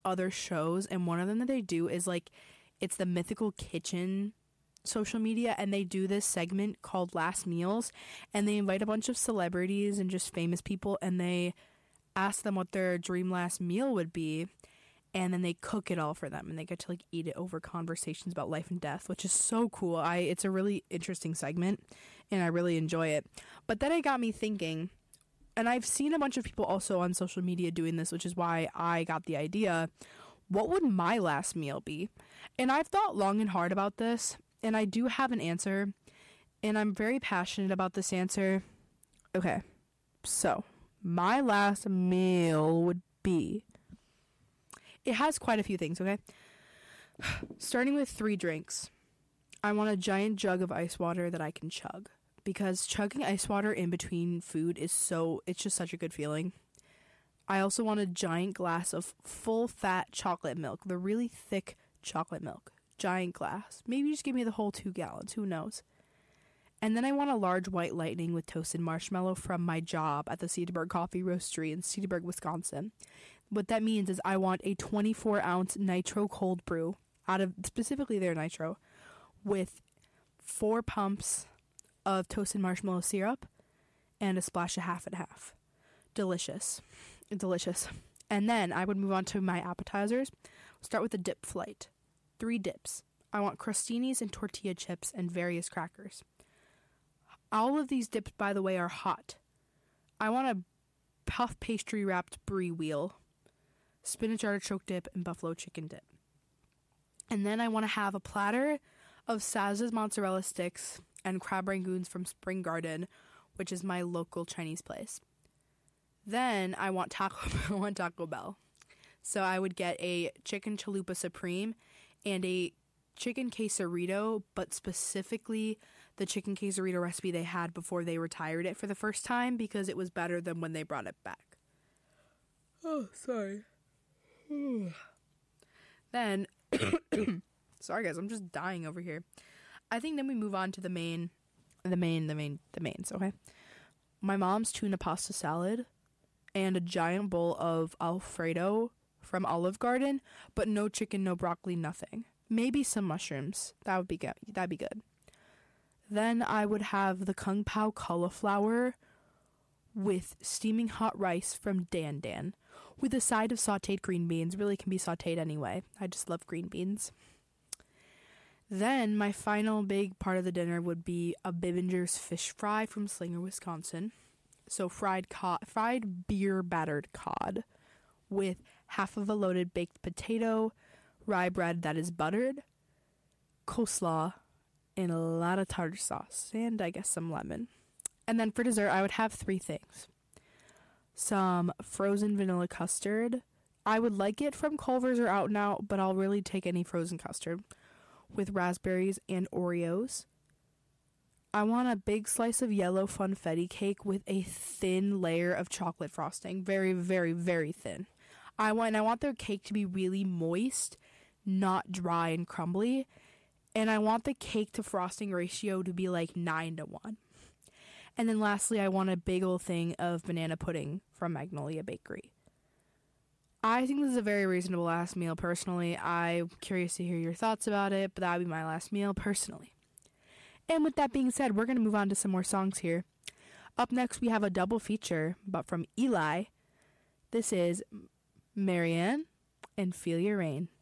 other shows, and one of them that they do is like, it's the Mythical Kitchen social media, and they do this segment called Last Meals, and they invite a bunch of celebrities and just famous people, and they ask them what their dream last meal would be, and then they cook it all for them, and they get to like eat it over conversations about life and death, which is so cool. It's a really interesting segment, and I really enjoy it. But then it got me thinking, and I've seen a bunch of people also on social media doing this, which is why I got the idea. What would my last meal be? And I've thought long and hard about this, and I do have an answer, and I'm very passionate about this answer. Okay, so my last meal would be, it has quite a few things, okay? Starting with 3 drinks. I want a giant jug of ice water that I can chug, because chugging ice water in between food it's just such a good feeling. I also want a giant glass of full fat chocolate milk, the really thick chocolate milk. Giant glass. Maybe just give me the whole 2 gallons, who knows? And then I want a large white lightning with toasted marshmallow from my job at the Cedarburg Coffee Roastery in Cedarburg, Wisconsin. What that means is I want a 24-ounce nitro cold brew, out of specifically their nitro, with 4 pumps of toasted marshmallow syrup and a splash of half and half. Delicious. Delicious. And then I would move on to my appetizers. Start with the dip flight. 3 dips. I want crostinis and tortilla chips and various crackers. All of these dips, by the way, are hot. I want a puff pastry wrapped brie wheel, spinach artichoke dip, and buffalo chicken dip. And then I want to have a platter of Saz's mozzarella sticks and crab rangoons from Spring Garden, which is my local Chinese place. Then I want Taco Bell. So I would get a chicken chalupa supreme and a chicken quesarito, but specifically the chicken quesarito recipe they had before they retired it for the first time, because it was better than when they brought it back. Oh, sorry. Then, sorry guys, I'm just dying over here. I think then we move on to the mains, okay? My mom's tuna pasta salad and a giant bowl of Alfredo from Olive Garden, but no chicken, no broccoli, nothing. Maybe some mushrooms. That would be good. That'd be good. Then I would have the Kung Pao cauliflower with steaming hot rice from Dan Dan, with a side of sauteed green beans. Really can be sauteed anyway. I just love green beans. Then my final big part of the dinner would be a Bibinger's fish fry from Slinger, Wisconsin. So fried beer battered cod with half of a loaded baked potato, rye bread that is buttered, coleslaw, and a lot of tartar sauce, and I guess some lemon. And then for dessert, I would have 3 things. Some frozen vanilla custard. I would like it from Culver's or Out and Out, but I'll really take any frozen custard, with raspberries and Oreos. I want a big slice of yellow funfetti cake with a thin layer of chocolate frosting. Very, very, very thin. I want their cake to be really moist, not dry and crumbly. And I want the cake to frosting ratio to be like 9-1. And then lastly, I want a big old thing of banana pudding from Magnolia Bakery. I think this is a very reasonable last meal personally. I'm curious to hear your thoughts about it, but that would be my last meal personally. And with that being said, we're going to move on to some more songs here. Up next, we have a double feature, but from Eli. This is Marianne and Feel Your Rain.